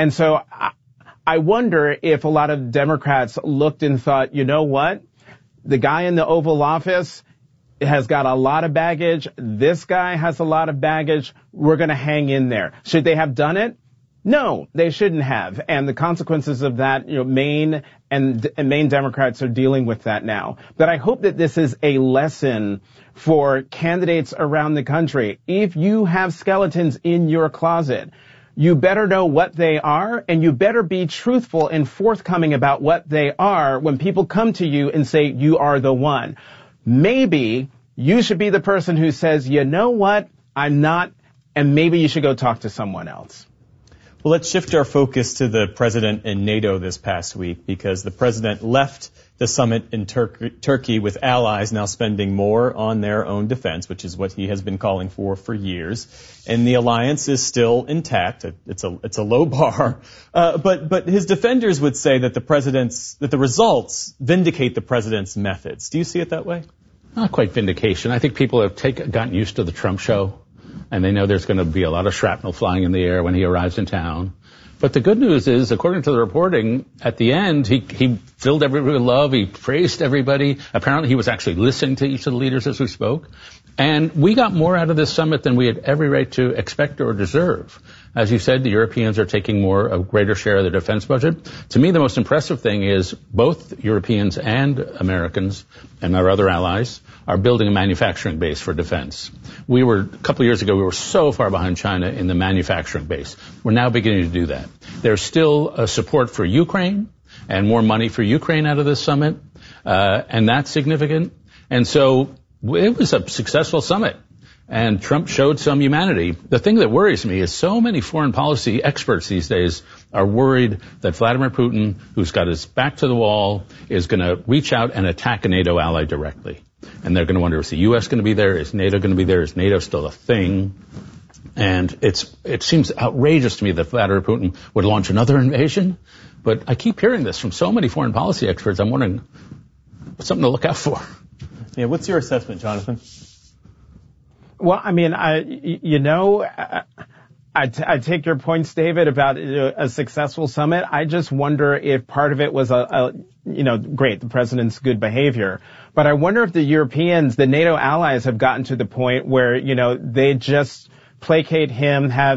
And so I wonder if a lot of Democrats looked and thought, you know what? The guy in the Oval Office has got a lot of baggage. This guy has a lot of baggage. We're going to hang in there. Should they have done it? No, they shouldn't have. And the consequences of that, Maine and Maine Democrats are dealing with that now. But I hope that this is a lesson for candidates around the country. If you have skeletons in your closet, you better know what they are, and you better be truthful and forthcoming about what they are when people come to you and say, you are the one. Maybe you should be the person who says, you know what, I'm not, and maybe you should go talk to someone else. Well, let's shift our focus to the president and NATO this past week, because the president left the summit in Turkey with allies now spending more on their own defense, which is what he has been calling for years. And the alliance is still intact. It's a low bar. But his defenders would say that the results vindicate the president's methods. Do you see it that way? Not quite vindication. I think people have gotten used to the Trump show, and they know there's going to be a lot of shrapnel flying in the air when he arrives in town. But the good news is, according to the reporting, at the end, he filled everybody with love. He praised everybody. Apparently, he was actually listening to each of the leaders as we spoke. And we got more out of this summit than we had every right to expect or deserve. As you said, the Europeans are taking a greater share of the defense budget. To me, the most impressive thing is both Europeans and Americans and our other allies are building a manufacturing base for defense. A couple of years ago, we were so far behind China in the manufacturing base. We're now beginning to do that. There's still a support for Ukraine and more money for Ukraine out of this summit, and that's significant. And so it was a successful summit, and Trump showed some humanity. The thing that worries me is so many foreign policy experts these days are worried that Vladimir Putin, who's got his back to the wall, is going to reach out and attack a NATO ally directly. And they're going to wonder, is the U.S. going to be there? Is NATO going to be there? Is NATO still a thing? And it seems outrageous to me that Vladimir Putin would launch another invasion. But I keep hearing this from so many foreign policy experts. I'm wondering, what's something to look out for? Yeah, what's your assessment, Jonathan? Well, I mean, I take your points, David, about a successful summit. I just wonder if part of it was great, the president's good behavior. But I wonder if the Europeans, the NATO allies, have gotten to the point where, they just placate him, have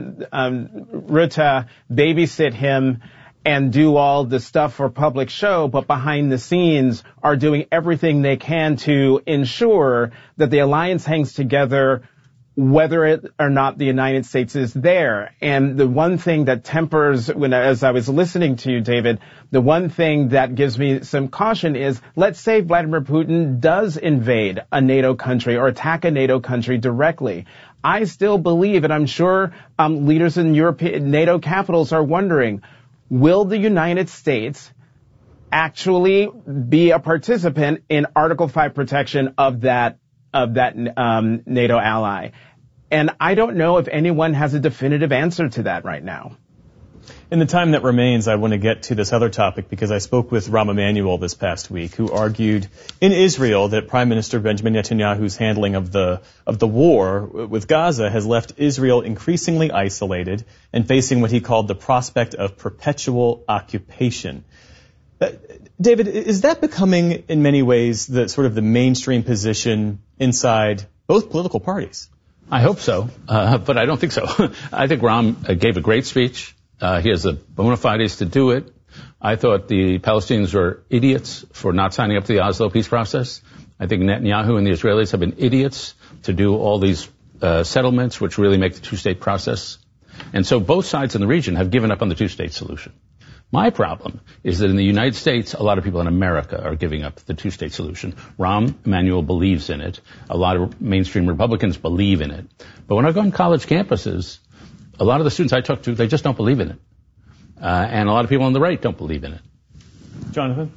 Rutte babysit him, and do all the stuff for public show, but behind the scenes are doing everything they can to ensure that the alliance hangs together, whether it or not the United States is there. And the one thing that tempers, as I was listening to you, David, the one thing that gives me some caution is, let's say Vladimir Putin does invade a NATO country or attack a NATO country directly. I still believe, and I'm sure leaders in European NATO capitals are wondering, will the United States actually be a participant in Article 5 protection of that NATO ally? And I don't know if anyone has a definitive answer to that right now. In the time that remains, I want to get to this other topic because I spoke with Rahm Emanuel this past week, who argued in Israel that Prime Minister Benjamin Netanyahu's handling of the war with Gaza has left Israel increasingly isolated and facing what he called the prospect of perpetual occupation. David, is that becoming in many ways the sort of the mainstream position inside both political parties? I hope so, but I don't think so. I think Rahm gave a great speech. He has the bona fides to do it. I thought the Palestinians were idiots for not signing up to the Oslo peace process. I think Netanyahu and the Israelis have been idiots to do all these settlements, which really make the two-state process. And so both sides in the region have given up on the two-state solution. My problem is that in the United States, a lot of people in America are giving up the two-state solution. Rahm Emanuel believes in it. A lot of mainstream Republicans believe in it. But when I go on college campuses, a lot of the students I talk to, they just don't believe in it. And a lot of people on the right don't believe in it. Jonathan?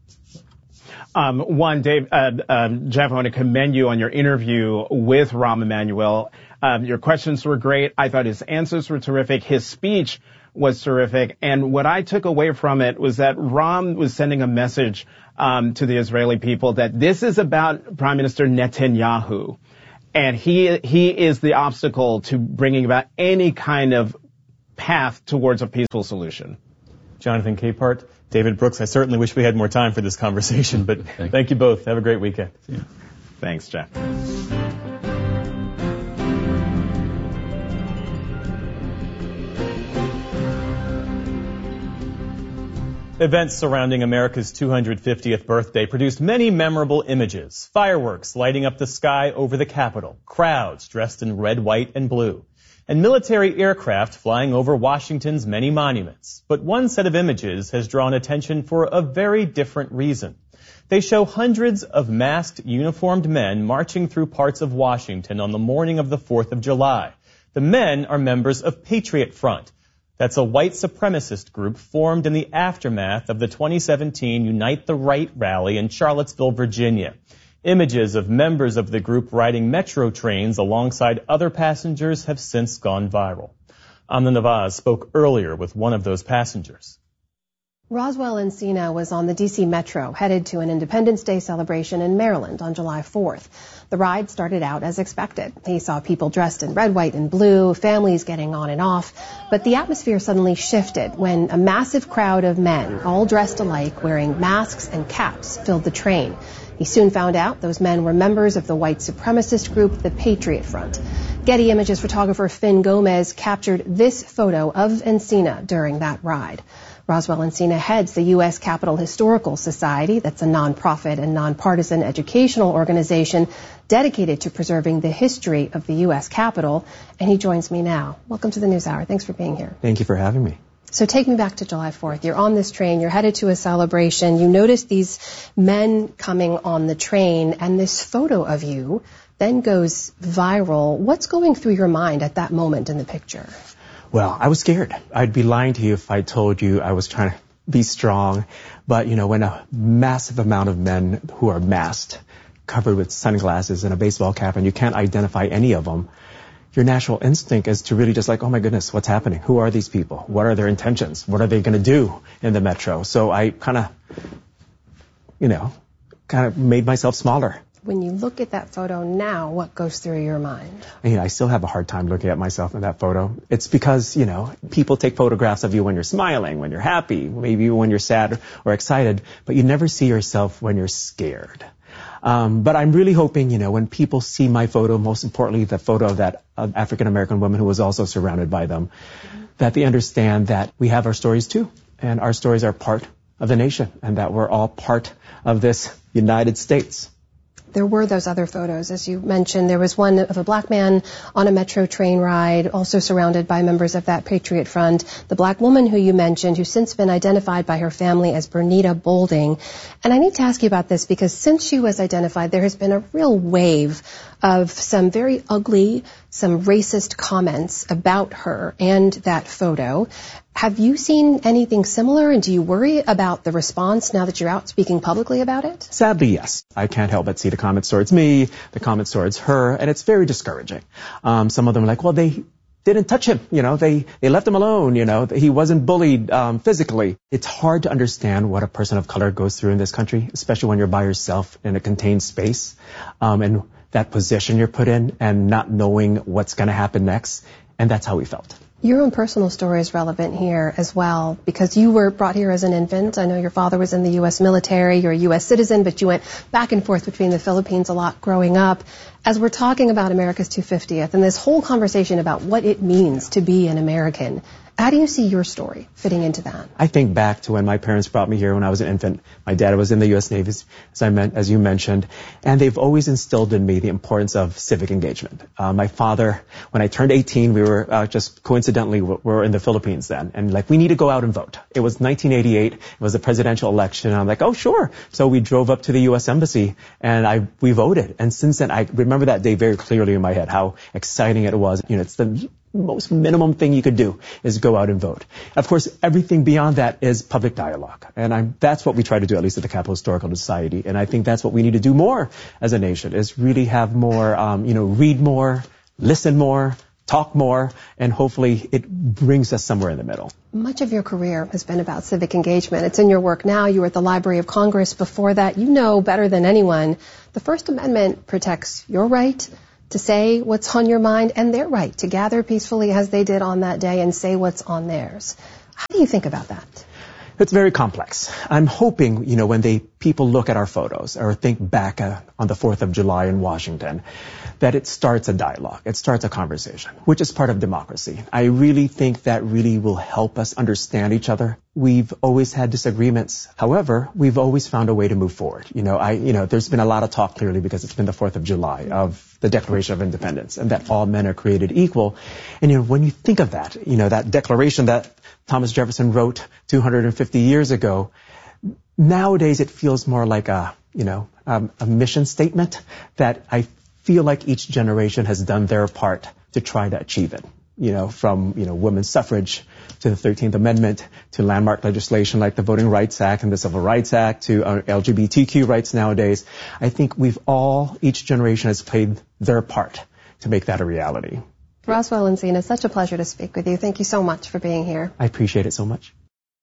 Dave, Jeff, I want to commend you on your interview with Rahm Emanuel. Your questions were great. I thought his answers were terrific. His speech was terrific. And what I took away from it was that Rahm was sending a message to the Israeli people that this is about Prime Minister Netanyahu. And he is the obstacle to bringing about any kind of path towards a peaceful solution. Jonathan Capehart, David Brooks, I certainly wish we had more time for this conversation, but thank you both. Have a great weekend. Yeah. Thanks, Jeff. Events surrounding America's 250th birthday produced many memorable images. Fireworks lighting up the sky over the Capitol, crowds dressed in red, white, and blue, and military aircraft flying over Washington's many monuments. But one set of images has drawn attention for a very different reason. They show hundreds of masked, uniformed men marching through parts of Washington on the morning of the 4th of July. The men are members of Patriot Front. That's a white supremacist group formed in the aftermath of the 2017 Unite the Right rally in Charlottesville, Virginia. Images of members of the group riding metro trains alongside other passengers have since gone viral. Amna Nawaz spoke earlier with one of those passengers. Roswell Encina was on the D.C. Metro, headed to an Independence Day celebration in Maryland on July 4th. The ride started out as expected. He saw people dressed in red, white, and blue, families getting on and off. But the atmosphere suddenly shifted when a massive crowd of men, all dressed alike, wearing masks and caps, filled the train. He soon found out those men were members of the white supremacist group, the Patriot Front. Getty Images photographer Finn Gomez captured this photo of Encina during that ride. Roswell Encina heads the U.S. Capitol Historical Society. That's a nonprofit and nonpartisan educational organization dedicated to preserving the history of the U.S. Capitol. And he joins me now. Welcome to the NewsHour. Thanks for being here. Thank you for having me. So take me back to July 4th. You're on this train. You're headed to a celebration. You notice these men coming on the train, and this photo of you then goes viral. What's going through your mind at that moment in the picture? Well, I was scared. I'd be lying to you if I told you I was trying to be strong. But, you know, when a massive amount of men who are masked, covered with sunglasses and a baseball cap, and you can't identify any of them, your natural instinct is to really just like, oh my goodness, what's happening? Who are these people? What are their intentions? What are they going to do in the metro? So I kind of made myself smaller. When you look at that photo now, what goes through your mind? I still have a hard time looking at myself in that photo. It's because, people take photographs of you when you're smiling, when you're happy, maybe when you're sad or excited, but you never see yourself when you're scared. But I'm really hoping, when people see my photo, most importantly, the photo of that African-American woman who was also surrounded by them, that they understand that we have our stories too, and our stories are part of the nation, and that we're all part of this United States. There were those other photos, as you mentioned. There was one of a black man on a metro train ride, also surrounded by members of that Patriot Front. The black woman who you mentioned, who's since been identified by her family as Bernita Bolding. And I need to ask you about this because since she was identified, there has been a real wave of some very ugly, some racist comments about her and that photo. Have you seen anything similar, and do you worry about the response now that you're out speaking publicly about it? Sadly, yes. I can't help but see the comments towards me, the comments towards her, and it's very discouraging. Some of them are like, well, they didn't touch him, they left him alone, he wasn't bullied physically. It's hard to understand what a person of color goes through in this country, especially when you're by yourself in a contained space, and that position you're put in and not knowing what's going to happen next. And that's how we felt. Your own personal story is relevant here as well because you were brought here as an infant. I know your father was in the U.S. military. You're a U.S. citizen, but you went back and forth between the Philippines a lot growing up. As we're talking about America's 250th and this whole conversation about what it means to be an American, how do you see your story fitting into that? I think back to when my parents brought me here when I was an infant. My dad was in the U.S. Navy, as you mentioned, and they've always instilled in me the importance of civic engagement. My father, when I turned 18, we were just coincidentally, we were in the Philippines then, and we need to go out and vote. It was 1988. It was a presidential election, and I'm like, oh, sure. So we drove up to the U.S. Embassy, and we voted. And since then, I remember that day very clearly in my head, how exciting it was. It's the most minimum thing you could do is go out and vote. Of course, everything beyond that is public dialogue. And that's what we try to do, at least at the Capitol Historical Society. And I think that's what we need to do more as a nation, is really have more, read more, listen more, talk more, and hopefully it brings us somewhere in the middle. Much of your career has been about civic engagement. It's in your work now. You were at the Library of Congress before that. You know better than anyone, the First Amendment protects your right to say what's on your mind, and their right to gather peacefully as they did on that day and say what's on theirs. How do you think about that? It's very complex. I'm hoping, when people look at our photos or think back on the 4th of July in Washington, that it starts a dialogue. It starts a conversation, which is part of democracy. I really think that really will help us understand each other. We've always had disagreements. However, we've always found a way to move forward. There's been a lot of talk clearly because it's been the 4th of July of the Declaration of Independence and that all men are created equal. And, when you think of that, that declaration that Thomas Jefferson wrote 250 years ago, nowadays it feels more like a mission statement that I feel like each generation has done their part to try to achieve it. From women's suffrage to the 13th Amendment to landmark legislation like the Voting Rights Act and the Civil Rights Act to LGBTQ rights nowadays. I think each generation has played their part to make that a reality. Roswell Encina, such a pleasure to speak with you. Thank you so much for being here. I appreciate it so much.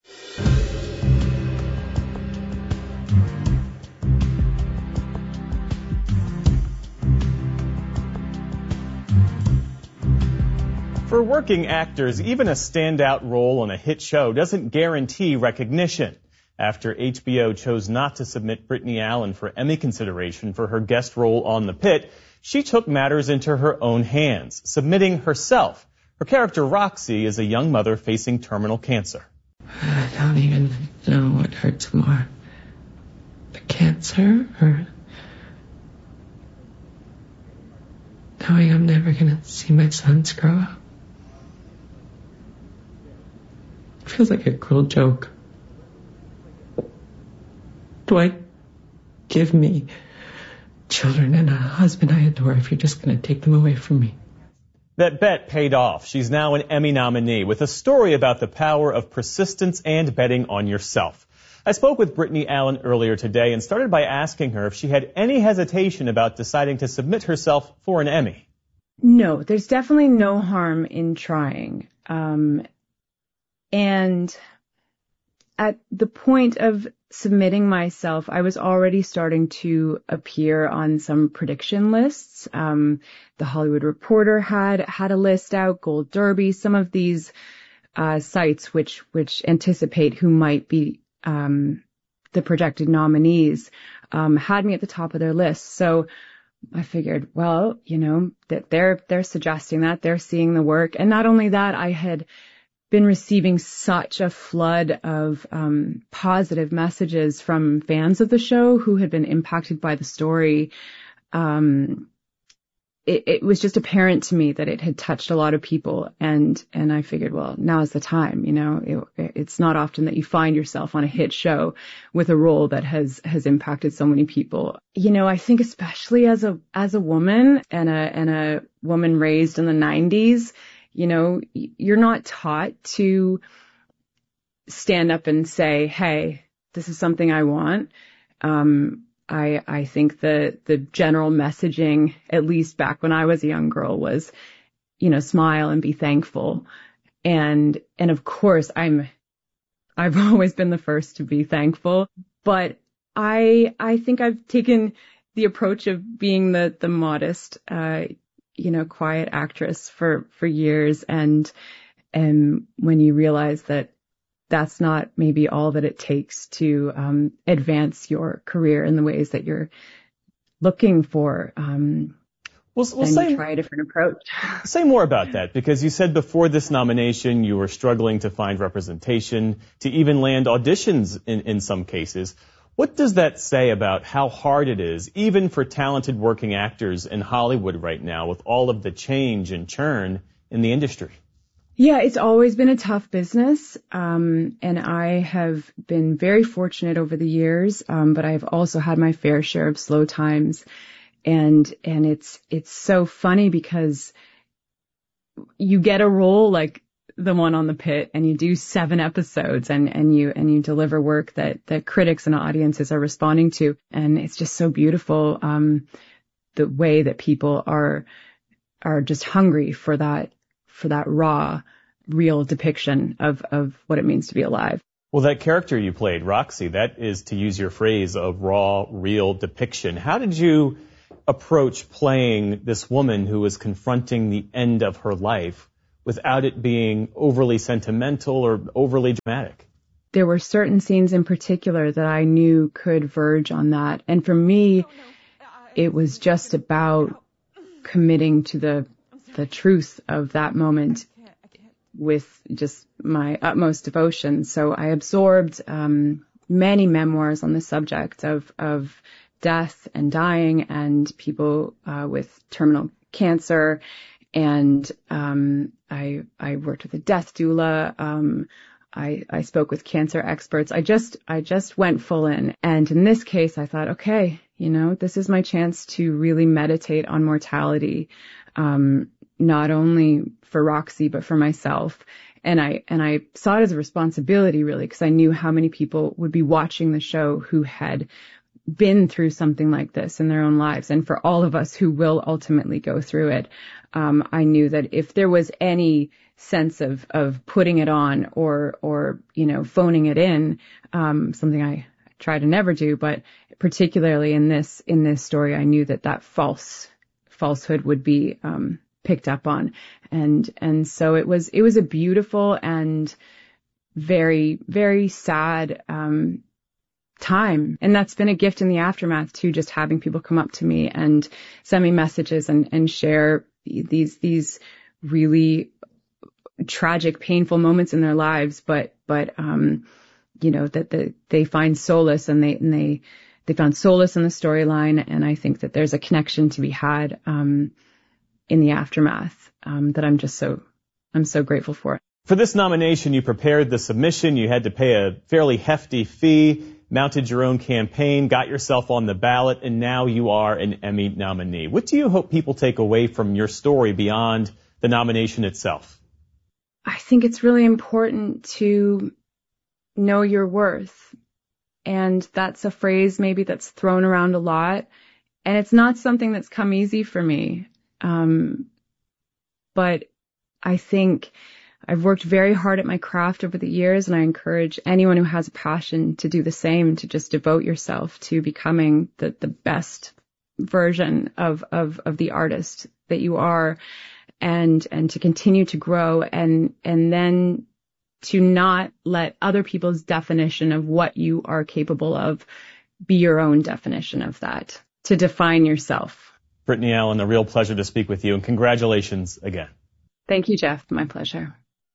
For working actors, even a standout role on a hit show doesn't guarantee recognition. After HBO chose not to submit Brittany Allen for Emmy consideration for her guest role on The Pitt, she took matters into her own hands, submitting herself. Her character, Roxy, is a young mother facing terminal cancer. I don't even know what hurts more, the cancer or knowing I'm never going to see my sons grow up. It feels like a cruel joke. Dwight, give me children and a husband I adore if you're just going to take them away from me. That bet paid off. She's now an Emmy nominee with a story about the power of persistence and betting on yourself. I spoke with Brittany Allen earlier today and started by asking her if she had any hesitation about deciding to submit herself for an Emmy. No, there's definitely no harm in trying. And at the point of submitting myself, I was already starting to appear on some prediction lists. The Hollywood Reporter had a list out, Gold Derby, some of these sites which anticipate who might be the projected nominees had me at the top of their list. So I figured, well, that they're suggesting that, they're seeing the work. And not only that, I had been receiving such a flood of positive messages from fans of the show who had been impacted by the story. It was just apparent to me that it had touched a lot of people, and I figured, well, now's the time. It's not often that you find yourself on a hit show with a role that has impacted so many people. I think especially as a woman and a woman raised in the 90s, you're not taught to stand up and say, hey, this is something I want. I think the general messaging, at least back when I was a young girl, was, smile and be thankful. And of course, I've always been the first to be thankful, but I think I've taken the approach of being the modest, quiet actress for years. And when you realize that that's not maybe all that it takes to advance your career in the ways that you're looking for, then you try a different approach. Say more about that, because you said before this nomination you were struggling to find representation, to even land auditions in some cases. What does that say about how hard it is, even for talented working actors in Hollywood right now, with all of the change and churn in the industry? Yeah, it's always been a tough business, and I have been very fortunate over the years, but I've also had my fair share of slow times, and it's so funny because you get a role like the one on The Pitt, and you do 7 episodes, and you deliver work that critics and audiences are responding to, and it's just so beautiful, the way that people are just hungry for that raw, real depiction of what it means to be alive. Well, that character you played, Roxy, that is, to use your phrase, a raw, real depiction. How did you approach playing this woman who was confronting the end of her life without it being overly sentimental or overly dramatic? There were certain scenes in particular that I knew could verge on that. And for me, it was just about committing to the truth of that moment with just my utmost devotion. So I absorbed many memoirs on the subject of death and dying and people with terminal cancer. And I worked with a death doula. I spoke with cancer experts. I just went full in. And in this case, I thought, okay, this is my chance to really meditate on mortality, not only for Roxy, but for myself. And I saw it as a responsibility, really, because I knew how many people would be watching the show who had been through something like this in their own lives. And for all of us who will ultimately go through it, I knew that if there was any sense of putting it on or phoning it in, something I try to never do, but particularly in this story, I knew that falsehood would be picked up on. And so it was a beautiful and very, very sad time. And that's been a gift in the aftermath too, just having people come up to me and send me messages and share these really tragic, painful moments in their lives, but that they find solace and they found solace in the storyline. And I think that there's a connection to be had in the aftermath that I'm so grateful for. For this nomination, you prepared the submission. You had to pay a fairly hefty fee, mounted your own campaign, got yourself on the ballot, and now you are an Emmy nominee. What do you hope people take away from your story beyond the nomination itself? I think it's really important to know your worth. And that's a phrase maybe that's thrown around a lot. And it's not something that's come easy for me. But I think I've worked very hard at my craft over the years, and I encourage anyone who has a passion to do the same, to just devote yourself to becoming the best version of the artist that you are, and to continue to grow, and then to not let other people's definition of what you are capable of be your own definition of that, to define yourself. Brittany Allen, a real pleasure to speak with you, and congratulations again. Thank you, Jeff. My pleasure.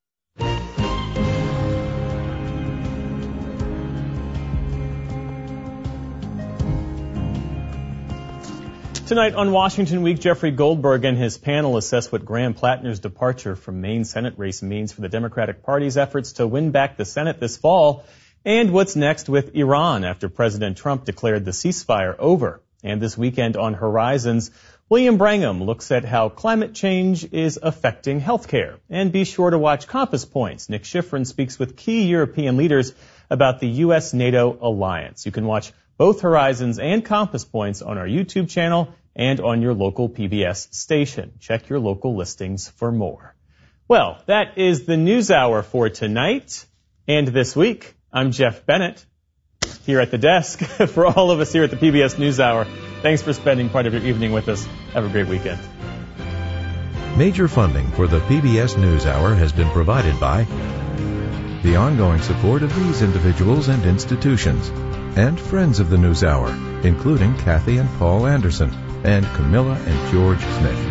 Tonight on Washington Week, Jeffrey Goldberg and his panel assess what Graham Plattner's departure from Maine Senate race means for the Democratic Party's efforts to win back the Senate this fall, and what's next with Iran after President Trump declared the ceasefire over. And this weekend on Horizons, William Brangham looks at how climate change is affecting healthcare. And be sure to watch Compass Points. Nick Schifrin speaks with key European leaders about the U.S.-NATO alliance. You can watch both Horizons and Compass Points on our YouTube channel and on your local PBS station. Check your local listings for more. Well, that is the NewsHour for tonight and this week. I'm Jeff Bennett here at the desk for all of us here at the PBS NewsHour. Thanks for spending part of your evening with us. Have a great weekend. Major funding for the PBS NewsHour has been provided by the ongoing support of these individuals and institutions and friends of the NewsHour, including Kathy and Paul Anderson and Camilla and George Smith.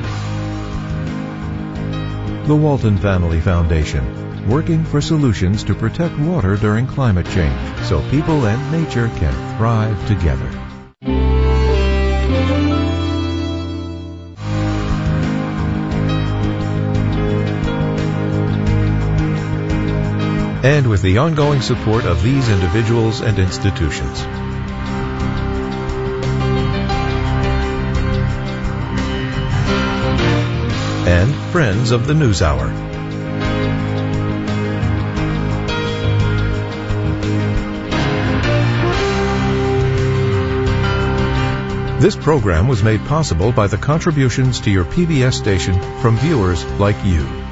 The Walton Family Foundation, working for solutions to protect water during climate change so people and nature can thrive together. And with the ongoing support of these individuals and institutions. And friends of the NewsHour. This program was made possible by the contributions to your PBS station from viewers like you.